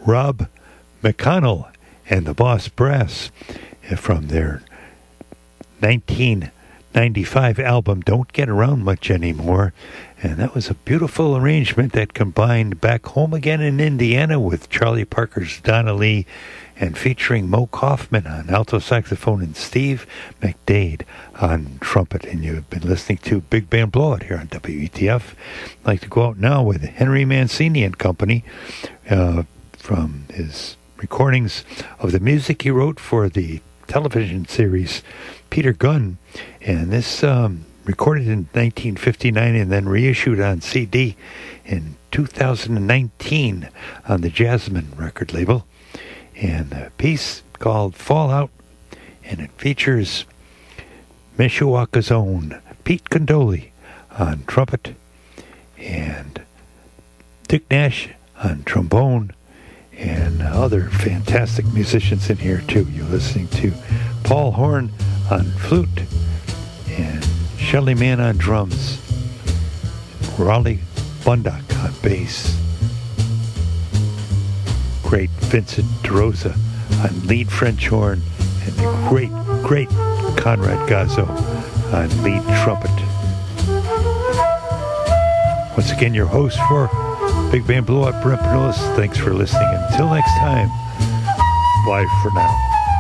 Rob McConnell and the Boss Brass from their 1995 album Don't Get Around Much Anymore. And that was a beautiful arrangement that combined Back Home Again in Indiana with Charlie Parker's Donna Lee and featuring Mo Kaufman on alto saxophone and Steve McDade on trumpet. And you've been listening to Big Band Blowout here on WETF. I'd like to go out now with Henry Mancini and Company from his recordings of the music he wrote for the television series Peter Gunn. And this recorded in 1959 and then reissued on CD in 2019 on the Jasmine record label. And a piece called Fallout, and it features Mishawaka's own Pete Condoli on trumpet and Dick Nash on trombone and other fantastic musicians in here too. You're listening to Paul Horn on flute and Shelly Mann on drums, Raleigh Bundock on bass, great Vincent DeRosa on lead French horn, and the great Conrad Gazzo on lead trumpet. Once again, your host for Big Band Blowout, Brent Penulis. Thanks for listening. Until next time, bye for now.